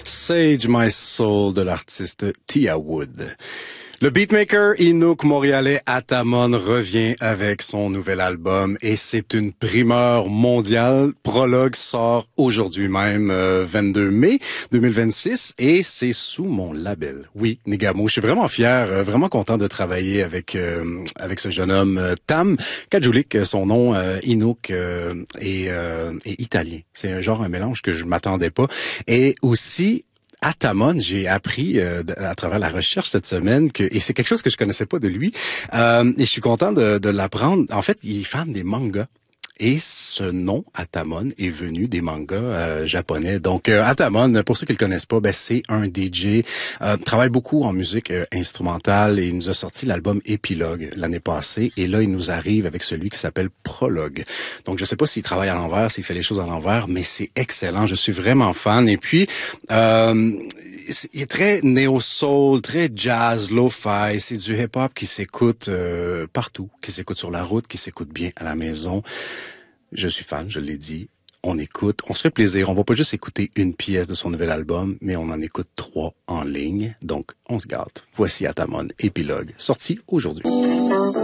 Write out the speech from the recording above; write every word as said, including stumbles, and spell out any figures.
Sage My Soul de l'artiste Tia Wood. Le beatmaker Inuk montréalais Atamon revient avec son nouvel album et c'est une primeur mondiale. Prologue sort aujourd'hui même, euh, vingt-deux mai deux mille vingt-six, et c'est sous mon label. Oui, Négamo. Je suis vraiment fier, euh, vraiment content de travailler avec euh, avec ce jeune homme, euh, Tam Kadjulik. Son nom, euh, Inuk, euh, est, euh, est italien. C'est un genre, un mélange que je m'attendais pas. Et aussi, Atamon, j'ai appris euh, à travers la recherche cette semaine que, et c'est quelque chose que je connaissais pas de lui, euh, et je suis content de, de l'apprendre. En fait, il est fan des mangas. Et ce nom, Atamon, est venu des mangas euh, japonais. Donc, euh, Atamon, pour ceux qui le connaissent pas, ben, c'est un D J, euh, travaille beaucoup en musique euh, instrumentale, et il nous a sorti l'album Épilogue l'année passée. Et là, il nous arrive avec celui qui s'appelle Prologue. Donc, je sais pas s'il travaille à l'envers, s'il fait les choses à l'envers, mais c'est excellent. Je suis vraiment fan. Et puis, euh, il est très néo-soul, très jazz, lo-fi. C'est du hip-hop qui s'écoute euh, partout, qui s'écoute sur la route, qui s'écoute bien à la maison. Je suis fan, je l'ai dit. On écoute, on se fait plaisir. On va pas juste écouter une pièce de son nouvel album, mais on en écoute trois en ligne. Donc, on se gâte. Voici Atamon, Épilogue, sorti aujourd'hui.